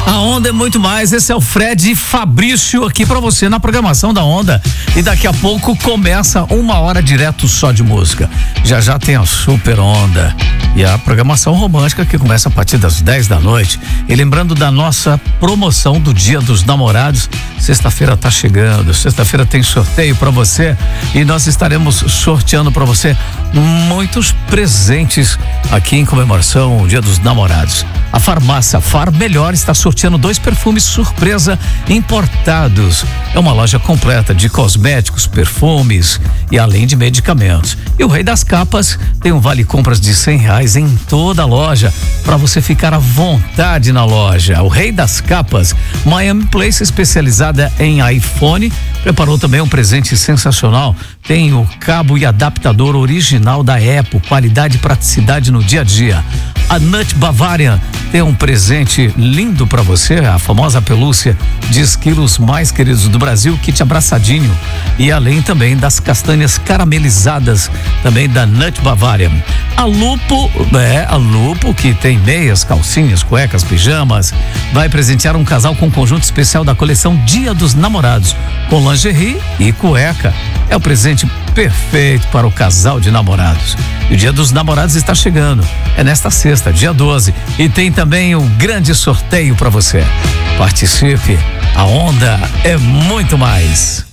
A Onda é muito mais. Esse é o Fred Fabrício aqui pra você na programação da Onda. E daqui a pouco começa 1 hora direto só de música. Já já tem a Super Onda e a programação romântica que começa a partir das 10 da noite. E lembrando da nossa promoção do Dia dos Namorados, sexta-feira tá chegando. Sexta-feira tem sorteio pra você e nós estaremos sorteando pra você muitos presentes aqui em comemoração ao Dia dos Namorados. A farmácia Far Melhor está sorteando 2 perfumes surpresa importados. É uma loja completa de cosméticos, perfumes e além de medicamentos. E o Rei das Capas tem um vale compras de R$100 em toda a loja para você ficar à vontade na loja. O Rei das Capas, Miami Place, especializada em iPhone, preparou também um presente sensacional. Tem o cabo e adaptador original da Apple, qualidade e praticidade no dia a dia. A Nut Bavarian tem um presente lindo para você, a famosa pelúcia de esquilos mais queridos do Brasil, kit abraçadinho, e além também das castanhas caramelizadas, também da Nut Bavarian. A Lupo, que tem meias, calcinhas, cuecas, pijamas, vai presentear um casal com um conjunto especial da coleção Dia dos Namorados, com lingerie e cueca. É o presente perfeito para o casal de namorados. E o Dia dos Namorados está chegando. É nesta sexta, dia 12, e tem também um grande sorteio para você. Participe. A Onda é muito mais.